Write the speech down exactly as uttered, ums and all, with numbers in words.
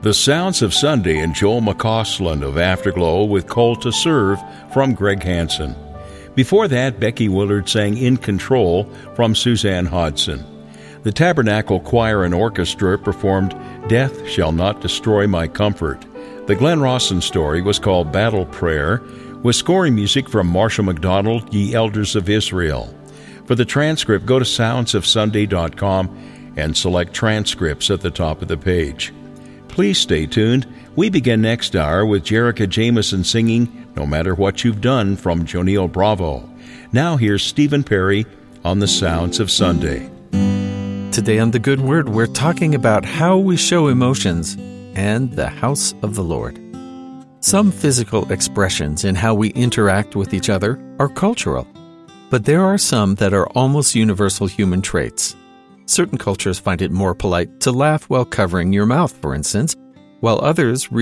The Sounds of Sunday and Joel McCausland of Afterglow with Call to Serve from Greg Hansen. Before that, Becky Willard sang In Control from Suzanne Hodson. The Tabernacle Choir and Orchestra performed Death Shall Not Destroy My Comfort. The Glenn Rawson story was called Battle Prayer, with scoring music from Marshall McDonald, Ye Elders of Israel. For the transcript, go to sounds of sunday dot com and select Transcripts at the top of the page. Please stay tuned. We begin next hour with Jerica Jameson singing No Matter What You've Done from Jonille Bravo. Now here's Stephen Perry on the Sounds of Sunday. Today on The Good Word, we're talking about how we show emotions and the house of the Lord. Some physical expressions in how we interact with each other are cultural, but there are some that are almost universal human traits. Certain cultures find it more polite to laugh while covering your mouth, for instance, while others